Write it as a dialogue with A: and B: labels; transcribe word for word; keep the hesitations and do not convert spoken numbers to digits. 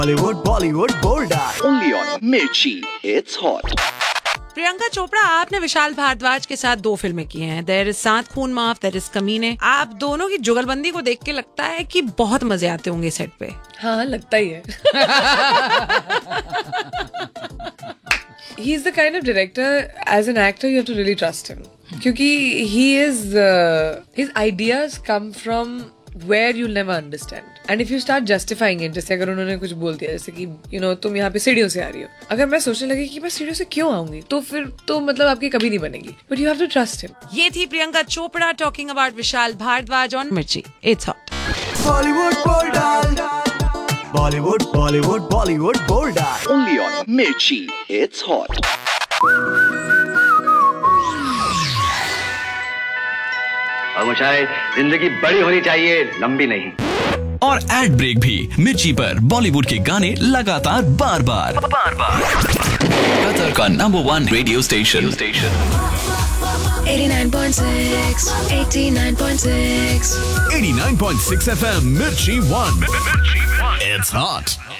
A: Bollywood, Bollywood, Bolda.
B: Only on Mirchi. It's hot.
C: Priyanka Chopra, आपने विशाल भारद्वाज के साथ दो फिल्में की हैं, देयर इज सात खून माफ, देयर इज कमीने। आप दोनों की जुगलबंदी को देख के लगता है कि बहुत मजे आते होंगे सेट पे।
D: हाँ, लगता ही है। He is the kind of director, as an actor, you have to really trust him. क्योंकि he is, uh, his ideas come from where you'll never understand. And if you start justifying it, जैसे अगर उन्होंने कुछ बोल दिया, जैसे कि you know तुम यहाँ पे सीढ़ियों से आ रही हो, अगर मैं सोचने लगी कि मैं सीढ़ियों से क्यों आऊंगी, तो फिर तो मतलब आपकी कभी नहीं बनेगी. But you have to trust him.
C: ये थी Priyanka Chopra talking about Vishal Bhardwaj on मिर्ची. It's hot.
A: Bollywood, Bolda. Bollywood, Bollywood, Bollywood, Bolda.
B: Only on Mirchi. It's hot.
E: और मुझे जिंदगी बड़ी होनी चाहिए, लंबी नहीं.
F: और एड ब्रेक भी मिर्ची पर बॉलीवुड के गाने लगातार बार बार बार बार कतर का number one radio station station
G: eighty-nine point six, eighty-nine point six,
F: eighty-nine point six F M Mirchi One. It's hot.